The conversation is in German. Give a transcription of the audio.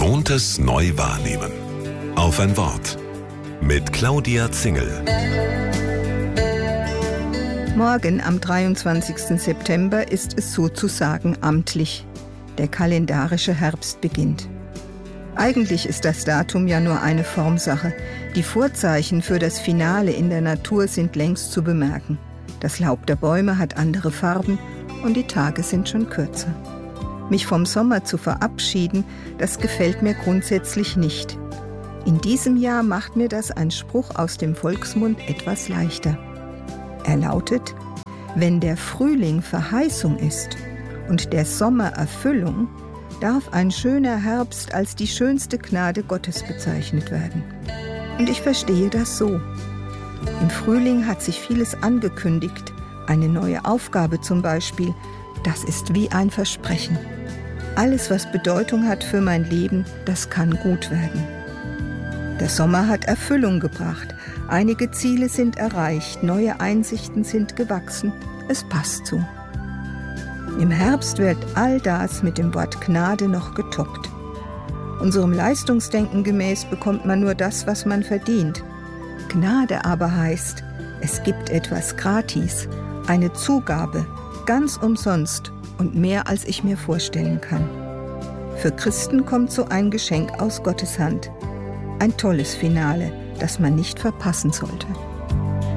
Gewohntes neu wahrnehmen. Auf ein Wort. Mit Claudia Zingel. Morgen, am 23. September, ist es sozusagen amtlich. Der kalendarische Herbst beginnt. Eigentlich ist das Datum ja nur eine Formsache. Die Vorzeichen für das Finale in der Natur sind längst zu bemerken. Das Laub der Bäume hat andere Farben und die Tage sind schon kürzer. Mich vom Sommer zu verabschieden, das gefällt mir grundsätzlich nicht. In diesem Jahr macht mir das ein Spruch aus dem Volksmund etwas leichter. Er lautet: Wenn der Frühling Verheißung ist und der Sommer Erfüllung, darf ein schöner Herbst als die schönste Gnade Gottes bezeichnet werden. Und ich verstehe das so. Im Frühling hat sich vieles angekündigt, eine neue Aufgabe zum Beispiel. Das ist wie ein Versprechen. Alles, was Bedeutung hat für mein Leben, das kann gut werden. Der Sommer hat Erfüllung gebracht. Einige Ziele sind erreicht, neue Einsichten sind gewachsen. Es passt so. Im Herbst wird all das mit dem Wort Gnade noch getoppt. Unserem Leistungsdenken gemäß bekommt man nur das, was man verdient. Gnade aber heißt, es gibt etwas gratis, eine Zugabe, ganz umsonst und mehr, als ich mir vorstellen kann. Für Christen kommt so ein Geschenk aus Gottes Hand. Ein tolles Finale, das man nicht verpassen sollte.